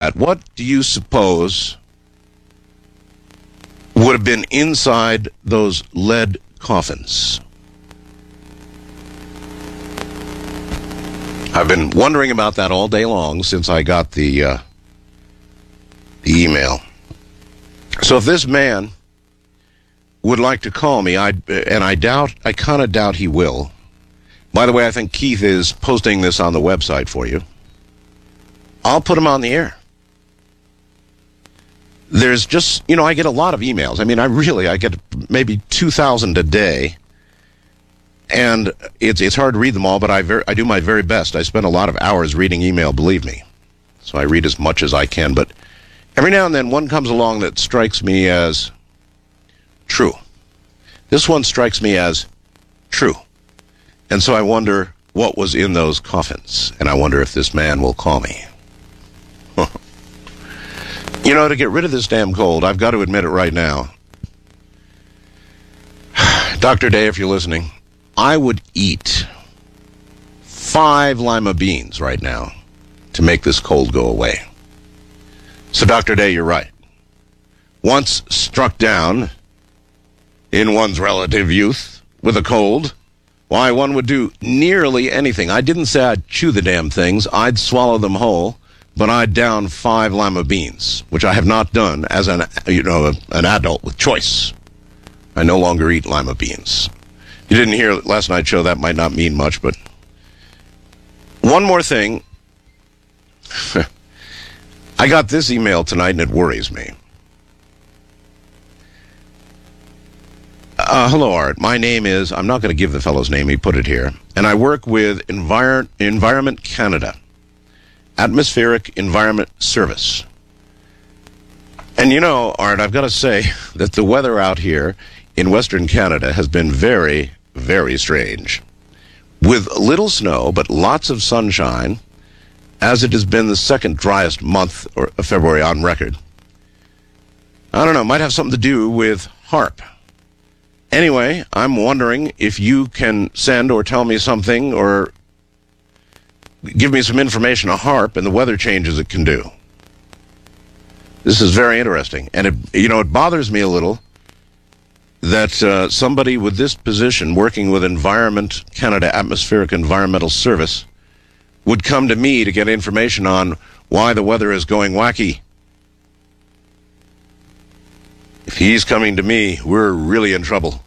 that. What do you suppose would have been inside those lead coffins? I've been wondering about that all day long since I got the email. So if this man would like to call me, I kind of doubt he will. By the way, I think Keith is posting this on the website for you. I'll put him on the air. There's just, I get a lot of emails. I mean, I get maybe 2,000 a day. And it's hard to read them all, but I do my very best. I spend a lot of hours reading email, believe me. So I read as much as I can. But every now and then one comes along that strikes me as true. This one strikes me as true. And so I wonder what was in those coffins. And I wonder if this man will call me. To get rid of this damn cold, I've got to admit it right now. Dr. Day, if you're listening, I would eat 5 lima beans right now to make this cold go away. So, Dr. Day, you're right. Once struck down in one's relative youth with a cold, why, one would do nearly anything. I didn't say I'd chew the damn things. I'd swallow them whole, but I'd down 5 lima beans, which I have not done as an adult with choice. I no longer eat lima beans. You didn't hear last night's show, that might not mean much, but one more thing. I got this email tonight, and it worries me. Hello, Art. My name is, I'm not going to give the fellow's name, he put it here, and I work with Environment Canada, Atmospheric Environment Service. And Art, I've got to say that the weather out here in Western Canada has been very, very strange. With little snow, but lots of sunshine, as it has been the second driest month of February on record. I don't know, might have something to do with HAARP. Anyway, I'm wondering if you can send or tell me something or give me some information on HAARP and the weather changes it can do. This is very interesting. And it bothers me a little that somebody with this position, working with Environment Canada Atmospheric Environmental Service, would come to me to get information on why the weather is going wacky. If he's coming to me, we're really in trouble.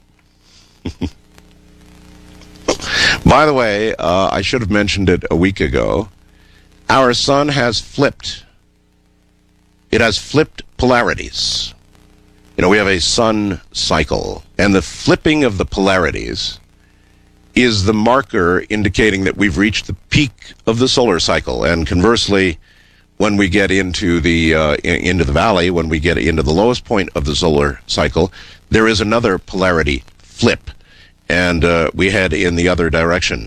By the way, I should have mentioned it a week ago. Our sun has flipped. It has flipped polarities. We have a sun cycle, and the flipping of the polarities is the marker indicating that we've reached the peak of the solar cycle. And conversely, when we get into the valley, when we get into the lowest point of the solar cycle, there is another polarity flip, and we head in the other direction.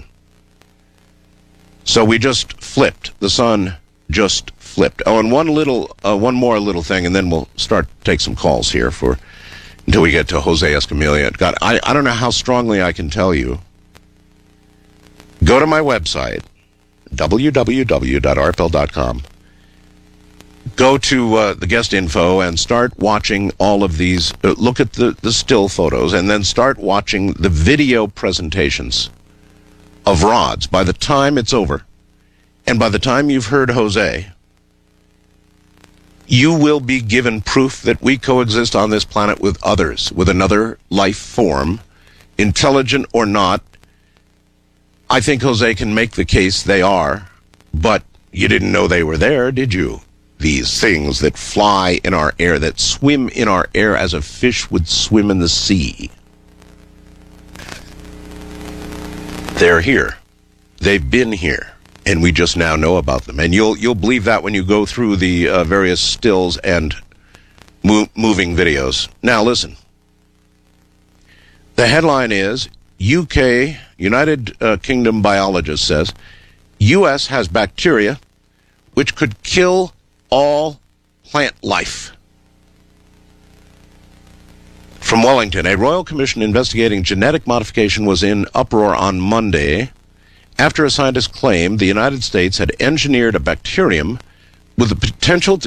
So we just flipped. The sun just flipped. Oh, and one more little thing, and then we'll take some calls here until we get to Jose Escamilla. God, I don't know how strongly I can tell you. Go to my website, www.arpel.com. Go to the guest info and start watching all of these. Look at the still photos, and then start watching the video presentations of rods. By the time it's over, and by the time you've heard Jose, you will be given proof that we coexist on this planet with others, with another life form, intelligent or not. I think Jose can make the case they are, but you didn't know they were there, did you? These things that fly in our air, that swim in our air as a fish would swim in the sea. They're here. They've been here, and we just now know about them. And you'll believe that when you go through the various stills and moving videos. Now listen. The headline is, UK, United Kingdom biologist says, U.S. has bacteria which could kill all plant life. From Wellington, a royal commission investigating genetic modification was in uproar on Monday after a scientist claimed the United States had engineered a bacterium with the potential to